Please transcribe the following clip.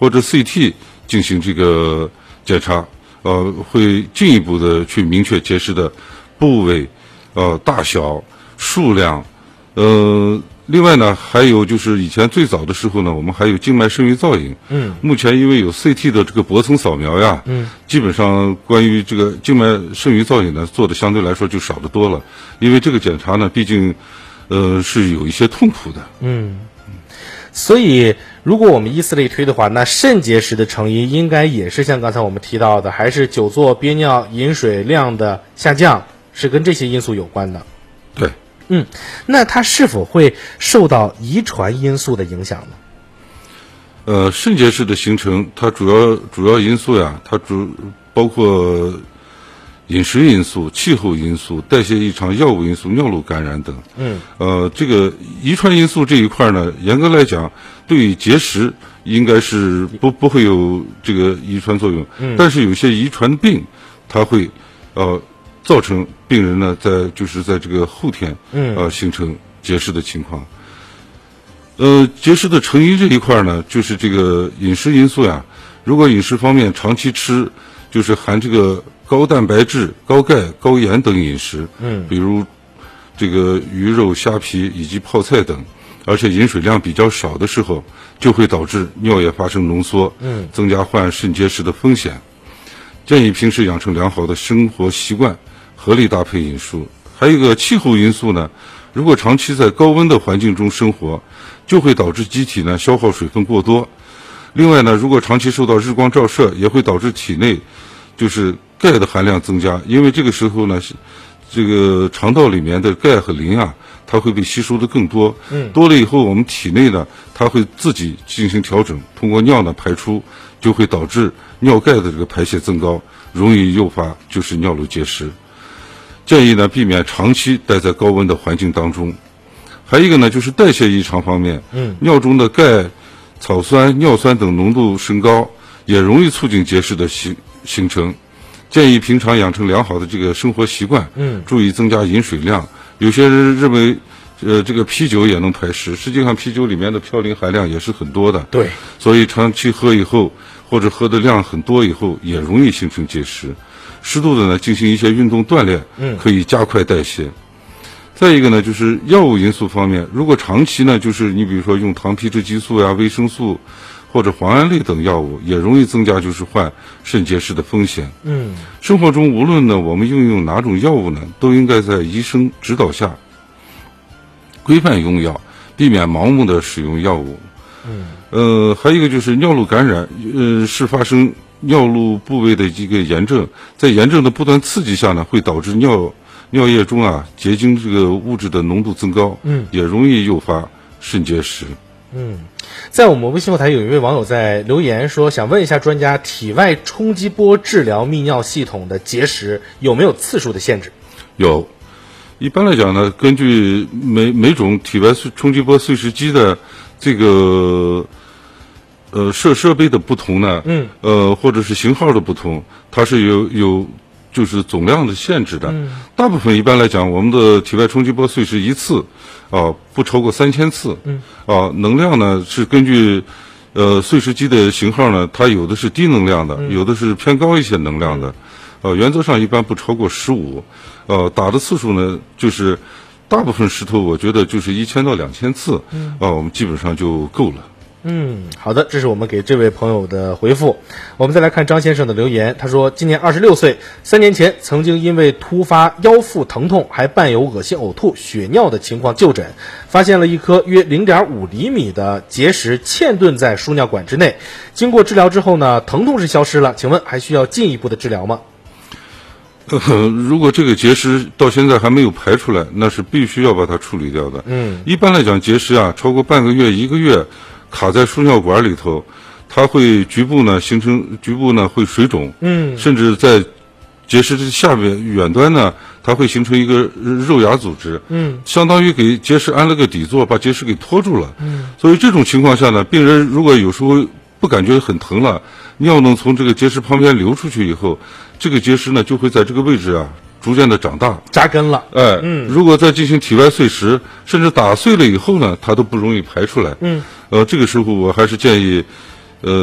或者 CT 进行这个检查，会进一步的去明确结石的部位、大小、数量，另外呢，还有就是以前最早的时候呢，我们还有静脉肾盂造影。目前因为有 CT 的这个薄层扫描呀，基本上关于这个静脉肾盂造影呢，做的相对来说就少得多了。因为这个检查呢，毕竟，是有一些痛苦的。 所以，如果我们依此类推的话，那肾结石的成因应该也是像刚才我们提到的，还是久坐憋尿、饮水量的下降，是跟这些因素有关的。 对。 那它是否会受到遗传因素的影响呢？ 肾结石的形成，它主要因素呀，它包括饮食因素、气候因素、代谢异常、药物因素、尿路感染等。这个遗传因素这一块呢，严格来讲，对于结石应该是不会有这个遗传作用。但是有些遗传病，它会造成病人呢在这个后天形成结石的情况。结石的成因这一块呢，就是这个饮食因素呀。如果饮食方面长期吃就是含这个高蛋白质、高钙、高盐等饮食，比如这个鱼肉、虾皮以及泡菜等，而且饮水量比较少的时候，就会导致尿液发生浓缩，增加患肾结石的风险。建议平时养成良好的生活习惯，合理搭配饮食。还有一个气候因素呢，如果长期在高温的环境中生活，就会导致机体呢消耗水分过多。另外呢，如果长期受到日光照射，也会导致体内就是钙的含量增加，因为这个时候呢，这个肠道里面的钙和磷啊，它会被吸收的更多。多了以后，我们体内呢，它会自己进行调整，通过尿呢排出，就会导致尿钙的这个排泄增高，容易诱发就是尿路结石。建议呢避免长期待在高温的环境当中。还有一个呢，就是代谢异常方面，尿中的钙、草酸、尿酸等浓度升高，也容易促进结石的形成。建议平常养成良好的这个生活习惯，注意增加饮水量。有些人认为，这个啤酒也能排石，实际上啤酒里面的嘌呤含量也是很多的。 对， 所以长期喝以后，或者喝的量很多以后，也容易形成结石。适度的呢进行一些运动锻炼，可以加快代谢。再一个呢，就是药物因素方面，如果长期呢，就是你比如说用糖皮质激素呀、维生素或者磺胺类等药物，也容易增加就是患肾结石的风险。生活中无论呢我们运用哪种药物呢，都应该在医生指导下规范用药，避免盲目的使用药物。还有一个就是尿路感染，是发生尿路部位的这个炎症，在炎症的不断刺激下呢，会导致尿液中啊结晶这个物质的浓度增高，也容易诱发肾结石。 在我们微信后台有一位网友在留言说，想问一下专家，体外冲击波治疗泌尿系统的结石有没有次数的限制？ 有，一般来讲呢，根据每种体外冲击波碎石机的这个设备的不同呢，或者是型号的不同，它是有就是总量的限制的。大部分一般来讲，我们的体外冲击波碎石一次不超过3000次。能量呢是根据碎石机的型号呢，它有的是低能量的，有的是偏高一些能量的。原则上一般不超过15。打的次数呢，就是大部分石头我觉得就是1000到2000次，我们基本上就够了。 好的，这是我们给这位朋友的回复。我们再来看张先生的留言，他说今年26岁，3年前曾经因为突发腰腹疼痛，还伴有恶心呕吐、血尿的情况就诊，发现了一颗约0.5厘米的结石嵌顿在输尿管之内。经过治疗之后呢，疼痛是消失了，请问还需要进一步的治疗吗？ 如果这个结石到现在还没有排出来，那是必须要把它处理掉的。一般来讲，结石啊超过半个月、1个月卡在输尿管里头，它会局部呢会水肿，甚至在结石的下面远端呢，它会形成一个肉芽组织，相当于给结石安了个底座，把结石给拖住了。所以这种情况下呢，病人如果有时候不感觉很疼了，尿能从这个结石旁边流出去以后，这个结石呢就会在这个位置啊逐渐的长大扎根了。 如果再进行体外碎石，甚至打碎了以后呢，它都不容易排出来。这个时候我还是建议